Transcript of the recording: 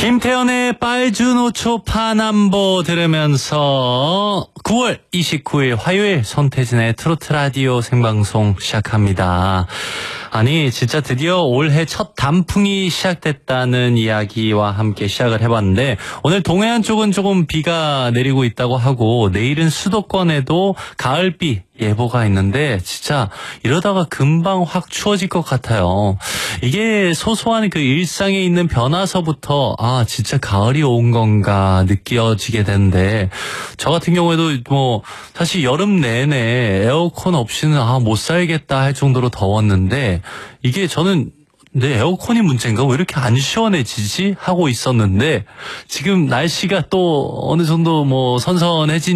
김태현의 빨주노초 파남보 들으면서 9월 29일 화요일 손태진의 트로트 라디오 생방송 시작합니다. 아니 진짜 드디어 올해 첫 단풍이 시작됐다는 이야기와 함께 시작을 해봤는데, 오늘 동해안 쪽은 조금 비가 내리고 있다고 하고 내일은 수도권에도 가을비 예보가 있는데, 진짜 이러다가 금방 확 추워질 것 같아요. 이게 소소한 그 일상에 있는 변화서부터 진짜 가을이 온 건가 느껴지게 되는데, 저 같은 경우에도 뭐 사실 여름 내내 에어컨 없이는 못 살겠다 할 정도로 더웠는데, 이게 저는 내 에어컨이 문제인가? 왜 이렇게 안 시원해지지? 하고 있었는데, 지금 날씨가 또 어느 정도 뭐 선선해진